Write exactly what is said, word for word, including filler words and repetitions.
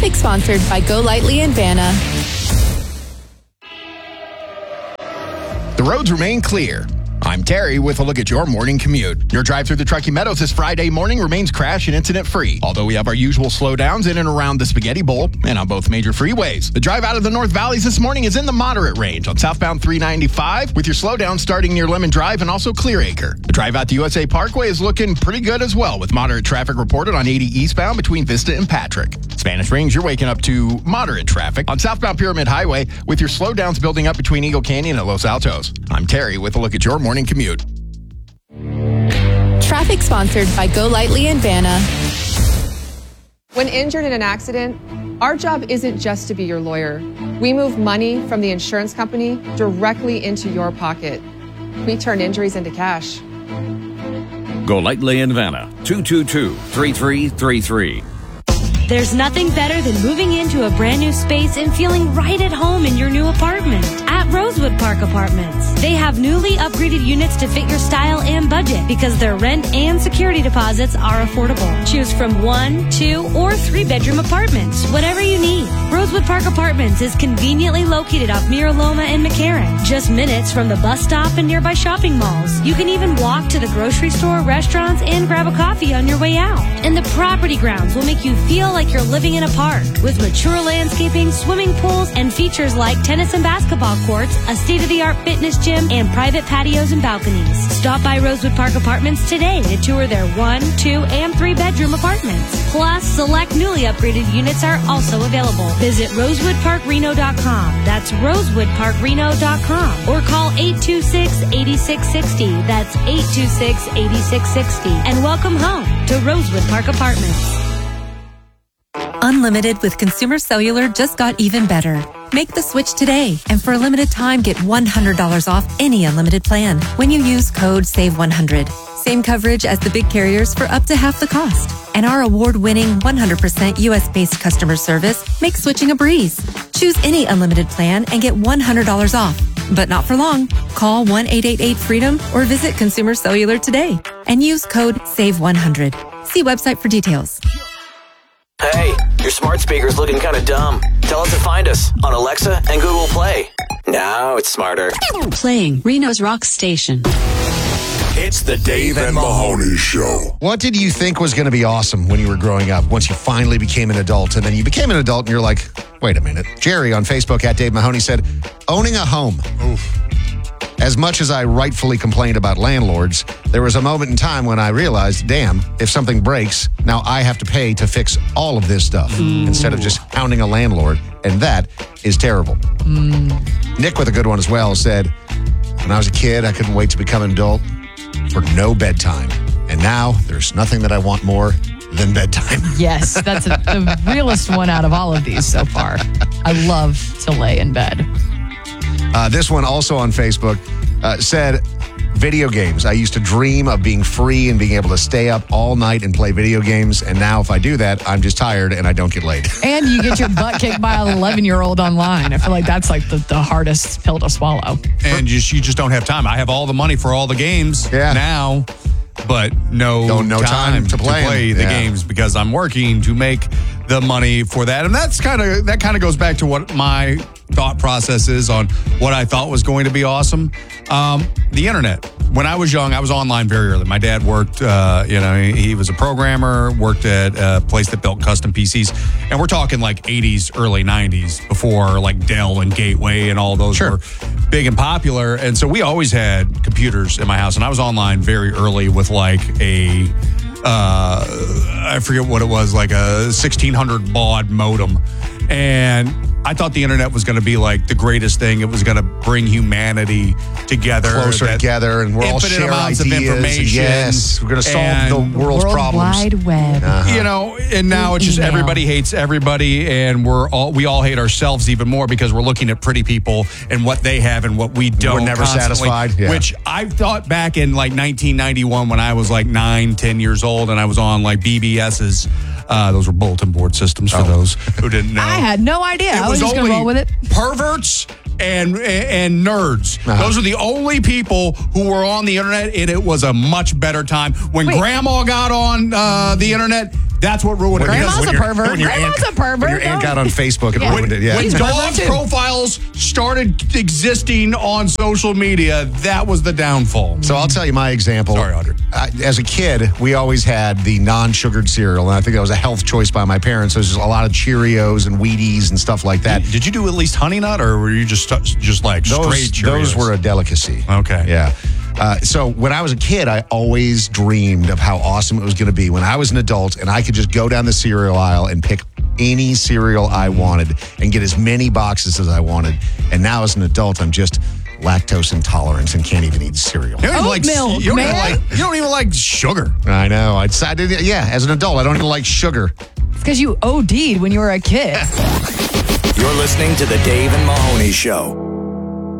Traffic sponsored by Go Lightly and Vanna. The roads remain clear. I'm Terry with a look at your morning commute. Your drive through the Truckee Meadows this Friday morning remains crash and incident free, although we have our usual slowdowns in and around the Spaghetti Bowl and on both major freeways. The drive out of the North Valleys this morning is in the moderate range on southbound three ninety-five, with your slowdown starting near Lemon Drive and also Clear Acre. The drive out to U S A Parkway is looking pretty good as well, with moderate traffic reported on eighty eastbound between Vista and Patrick. Spanish Springs, you're waking up to moderate traffic on southbound Pyramid Highway, with your slowdowns building up between Eagle Canyon and Los Altos. I'm Terry with a look at your morning commute. Traffic sponsored by Go Lightly and Vanna. When injured in an accident, our job isn't just to be your lawyer. We move money from the insurance company directly into your pocket. We turn injuries into cash. Go Lightly and Vanna, two two two, three three three three. There's nothing better than moving into a brand new space and feeling right at home in your new apartment. At Rosewood Park Apartments, they have newly upgraded units to fit your style and budget because their rent and security deposits are affordable. Choose from one, two, or three bedroom apartments, whatever you need. Rosewood Park Apartments is conveniently located off Mira Loma and McCarran, just minutes from the bus stop and nearby shopping malls. You can even walk to the grocery store, restaurants, and grab a coffee on your way out. And the property grounds will make you feel like you're living in a park with mature landscaping, swimming pools, and features like tennis and basketball courts, a state-of-the-art fitness gym, and private patios and balconies. Stop by Rosewood Park Apartments today to tour their one, two, and three-bedroom apartments. Plus, select newly upgraded units are also available. Visit rosewood park reno dot com. That's rosewood park reno dot com. Or call eight two six, eight six six zero. That's eight two six, eight six six zero. And welcome home to Rosewood Park Apartments. Unlimited with Consumer Cellular just got even better. Make the switch today, and for a limited time, get one hundred dollars off any unlimited plan when you use code save one hundred. Same coverage as the big carriers for up to half the cost. And our award-winning one hundred percent U S-based customer service makes switching a breeze. Choose any unlimited plan and get one hundred dollars off. But not for long. Call one eight eight eight freedom or visit Consumer Cellular today and use code save one hundred. See website for details. Hey, your smart speaker's looking kind of dumb. Tell it to find us on Alexa and Google Play. Now it's smarter. Playing Reno's Rock Station. It's the Dave and Mahoney Show. What did you think was going to be awesome when you were growing up, once you finally became an adult? And then you became an adult and you're like, wait a minute. Jerry on Facebook at Dave Mahoney said, owning a home. Oof. As much as I rightfully complained about landlords, there was a moment in time when I realized, damn, if something breaks, now I have to pay to fix all of this stuff Ooh. Instead of just hounding a landlord. And that is terrible. Mm. Nick with a good one as well said, when I was a kid, I couldn't wait to become an adult for no bedtime. And now there's nothing that I want more than bedtime. Yes, that's a, the realest one out of all of these so far. I love to lay in bed. Uh, this one also on Facebook uh, said, video games. I used to dream of being free and being able to stay up all night and play video games. And now if I do that, I'm just tired and I don't get laid. And you get your butt kicked by an eleven-year-old online. I feel like that's like the, the hardest pill to swallow. And just, you just don't have time. I have all the money for all the games yeah. now, but no, no, no time, time to play, to play the yeah. games because I'm working to make the money for that. And that's kind of that kind of goes back to what my thought process is on what I thought was going to be awesome. Um, the internet. When I was young, I was online very early. My dad worked, uh, you know, he was a programmer, worked at a place that built custom P Cs. And we're talking like eighties, early nineties, before like Dell and Gateway and all those sure. were big and popular. And so we always had computers in my house. And I was online very early with like a, uh, I forget what it was, like a sixteen hundred baud modem. And I thought the internet was going to be like the greatest thing. It was going to bring humanity together. Closer together, and we're all sharing amounts ideas. Of information. Yes, we're going to solve the world's World problems. Wide Web. Uh-huh. You know, and now it's just Email. everybody hates everybody, and we're all we all hate ourselves even more because we're looking at pretty people and what they have and what we don't. We're never constantly, satisfied. Yeah. Which I thought back in like nineteen ninety-one when I was like nine, ten years old, and I was on like B B S's. Uh, those were bulletin board systems for oh. those who didn't know. I had no idea. It I was was, just going to roll with it. Perverts and and nerds. Uh-huh. Those are the only people who were on the internet, and it was a much better time. When Wait. Grandma got on uh, the internet, That's what ruined it. Grandma's Because a when your- pervert. when your Grandma's aunt- a pervert. When your aunt Don't- got on Facebook, it Yeah. ruined it. Yeah. When He's a dog pervert, too. profiles started existing on social media, that was the downfall. So I'll tell you my example. Sorry, Audrey. Uh, as a kid, we always had the non-sugared cereal, and I think that was a health choice by my parents. There's just a lot of Cheerios and Wheaties and stuff like that. Did you do at least Honey Nut, or were you just just like Those, straight Cheerios? those were a delicacy. Okay. Yeah. Uh, so when I was a kid, I always dreamed of how awesome it was going to be when I was an adult and I could just go down the cereal aisle and pick any cereal I wanted and get as many boxes as I wanted. And now as an adult, I'm just lactose intolerant and can't even eat cereal. You don't, even Oat like, milk, you, don't even man. like, you don't even like sugar. I know. I decided, yeah, as an adult, I don't even like sugar. It's because you O D'd when you were a kid. You're listening to The Dave and Mahoney Show.